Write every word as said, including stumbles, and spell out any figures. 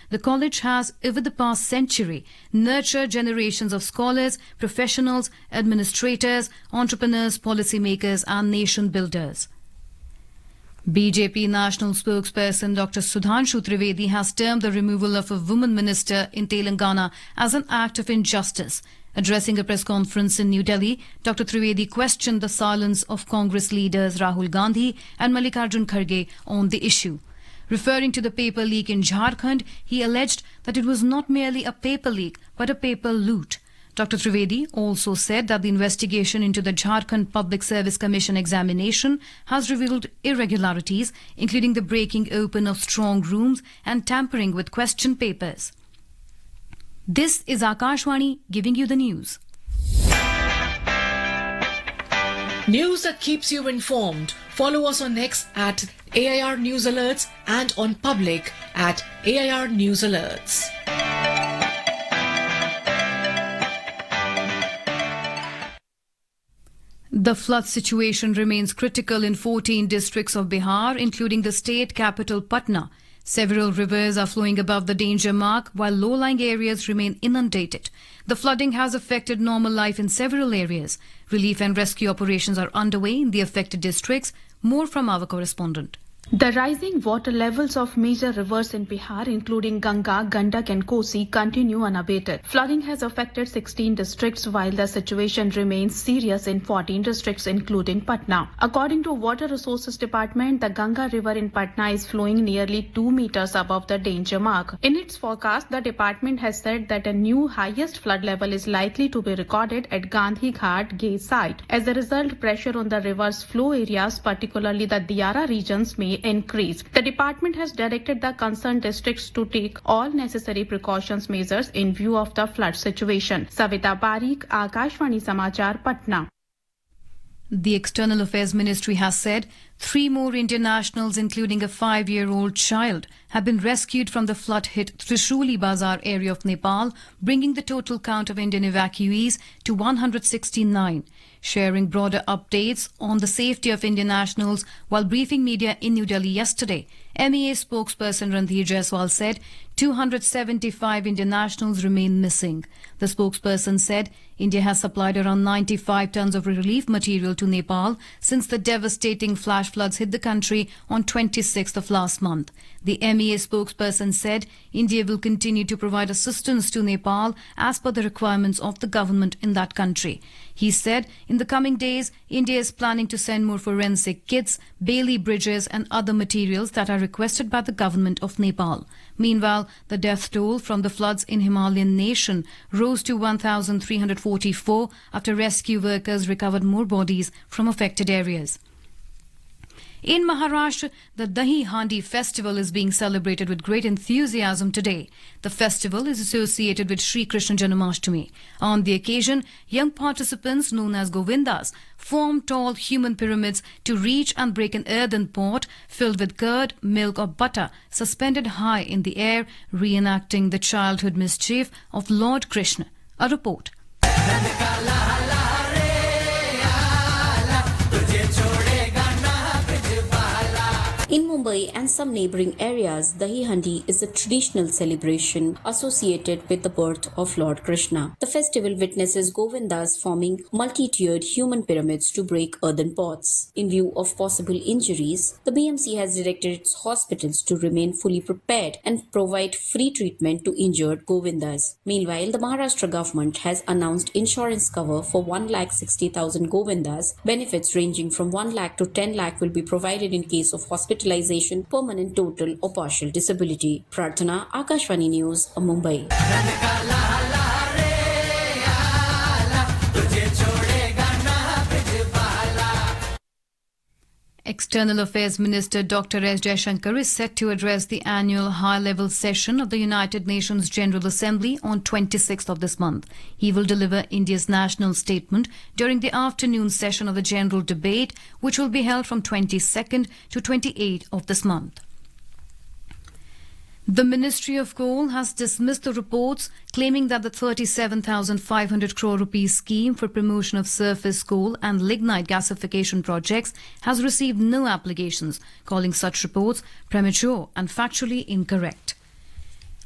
the college has, over the past century, nurtured generations of scholars, professionals, administrators, entrepreneurs, policymakers and nation builders. B J P national spokesperson Doctor Sudhanshu Trivedi has termed the removal of a woman minister in Telangana as an act of injustice. Addressing a press conference in New Delhi, Doctor Trivedi questioned the silence of Congress leaders Rahul Gandhi and Mallikarjun Kharge on the issue. Referring to the paper leak in Jharkhand, he alleged that it was not merely a paper leak but a paper loot. Doctor Trivedi also said that the investigation into the Jharkhand Public Service Commission examination has revealed irregularities, including the breaking open of strong rooms and tampering with question papers. This is Akashvani giving you the news. News that keeps you informed. Follow us on X at A I R News Alerts and on Public at A I R News Alerts. The flood situation remains critical in fourteen districts of Bihar, including the state capital Patna. Several rivers are flowing above the danger mark, while low-lying areas remain inundated. The flooding has affected normal life in several areas. Relief and rescue operations are underway in the affected districts. More from our correspondent. The rising water levels of major rivers in Bihar, including Ganga, Gandak and Kosi, continue unabated. Flooding has affected sixteen districts, while the situation remains serious in fourteen districts, including Patna. According to Water Resources Department, the Ganga River in Patna is flowing nearly two meters above the danger mark. In its forecast, the department has said that a new highest flood level is likely to be recorded at Gandhi Ghat gate site. As a result, pressure on the river's flow areas, particularly the Diara regions, may increase. The department has directed the concerned districts to take all necessary precautions measures in view of the flood situation. Savita Parikh, Akashvani Samachar, Patna. The External Affairs Ministry has said three more Indian nationals, including a five-year-old child, have been rescued from the flood-hit Trishuli Bazar area of Nepal, bringing the total count of Indian evacuees to one hundred sixty-nine. Sharing broader updates on the safety of Indian nationals while briefing media in New Delhi yesterday, M E A spokesperson Randhir Jaiswal said two hundred seventy-five Indian nationals remain missing. The spokesperson said India has supplied around ninety-five tons of relief material to Nepal since the devastating flash floods hit the country on twenty-sixth of last month. The M E A spokesperson said India will continue to provide assistance to Nepal as per the requirements of the government in that country. He said in the coming days, India is planning to send more forensic kits, Bailey bridges and other materials that are requested by the government of Nepal. Meanwhile, the death toll from the floods in Himalayan nation rose to one thousand three hundred forty-four after rescue workers recovered more bodies from affected areas. In Maharashtra, the Dahi Handi festival is being celebrated with great enthusiasm today. The festival is associated with Sri Krishna Janmashtami. On the occasion, young participants known as Govindas form tall human pyramids to reach and break an earthen pot filled with curd, milk or butter suspended high in the air, reenacting the childhood mischief of Lord Krishna. A report. In Mumbai and some neighbouring areas, Dahi Handi is a traditional celebration associated with the birth of Lord Krishna. The festival witnesses Govindas forming multi-tiered human pyramids to break earthen pots. In view of possible injuries, the B M C has directed its hospitals to remain fully prepared and provide free treatment to injured Govindas. Meanwhile, the Maharashtra government has announced insurance cover for one lakh sixty thousand Govindas. Benefits ranging from one lakh to ten lakh will be provided in case of hospitalization, permanent total or partial disability. Prarthana, Akashvani News, Mumbai. External Affairs Minister Doctor S. Jaishankar is set to address the annual high-level session of the United Nations General Assembly on twenty-sixth of this month. He will deliver India's national statement during the afternoon session of the general debate, which will be held from twenty-second to twenty-eighth of this month. The Ministry of Coal has dismissed the reports claiming that the thirty-seven thousand five hundred crore rupees scheme for promotion of surface coal and lignite gasification projects has received no applications, calling such reports premature and factually incorrect.